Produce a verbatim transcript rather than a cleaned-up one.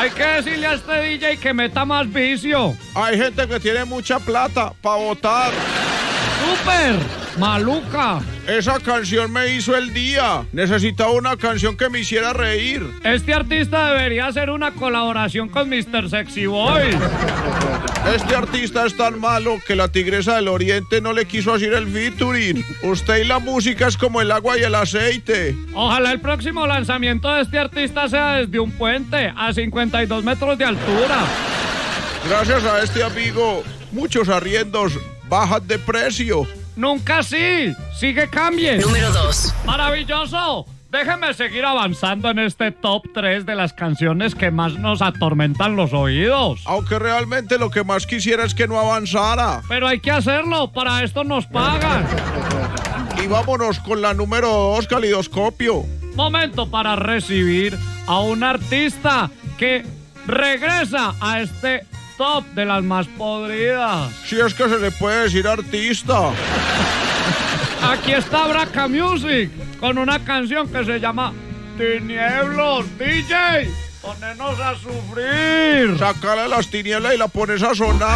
Hay que decirle a este D J que meta más vicio. Hay gente que tiene mucha plata para votar. ¡Súper! ¡Maluca! Esa canción me hizo el día. Necesitaba una canción que me hiciera reír. Este artista debería hacer una colaboración con mister Sexy Boy. Este artista es tan malo que la Tigresa del Oriente no le quiso hacer el featuring. Usted y la música es como el agua y el aceite. Ojalá el próximo lanzamiento de este artista sea desde un puente a cincuenta y dos metros de altura. Gracias a este amigo, muchos arriendos bajan de precio. Nunca así. Sigue cambien. Número dos. Maravilloso. Déjenme seguir avanzando en este top tres de las canciones que más nos atormentan los oídos. Aunque realmente lo que más quisiera es que no avanzara. Pero hay que hacerlo, para esto nos pagan. Y vámonos con la número dos, Calidoscopio. Momento para recibir a un artista que regresa a este top de las más podridas. Si es que se le puede decir artista. Aquí está Braca Music con una canción que se llama Tinieblos. D J, ponenos a sufrir. Sácale las tinieblas y la pones a sonar.